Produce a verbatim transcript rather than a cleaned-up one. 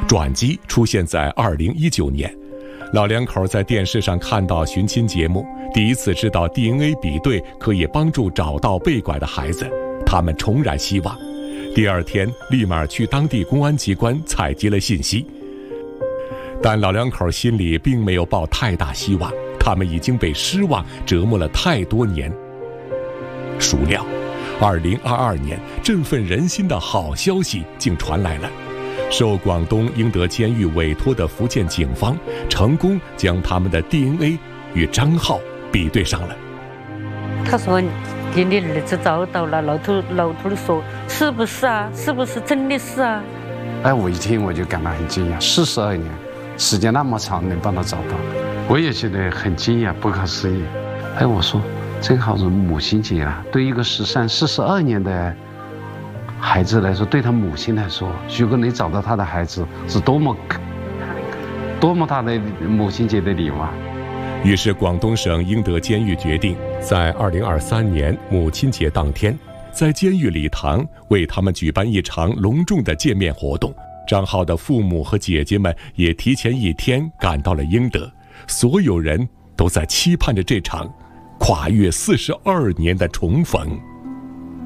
转机出现在二零一九年，老两口在电视上看到寻亲节目，第一次知道 D N A 比对可以帮助找到被拐的孩子，他们重燃希望。第二天立马去当地公安机关采集了信息，但老两口心里并没有抱太大希望，他们已经被失望折磨了太多年。孰料二零二二年振奋人心的好消息竟传来了，受广东英德监狱委托的福建警方成功将他们的 D N A 与张浩比对上了。 他说给你儿子找到了，老头老头说是不是啊，是不是真的是啊？ 哎，我一听我就感到很惊讶，四十二年时间那么长能帮他找到，我也觉得很惊讶，不可思议。哎，我说正好是母亲节啊，对一个失散四十二年的孩子来说，对他母亲来说，如果能找到他的孩子，是多么多么大的母亲节的礼物啊！ 于是广东省英德监狱决定在二零二三年母亲节当天，在监狱礼堂为他们举办一场隆重的见面活动。张浩的父母和姐姐们也提前一天赶到了英德，所有人都在期盼着这场跨越四十二年的重逢。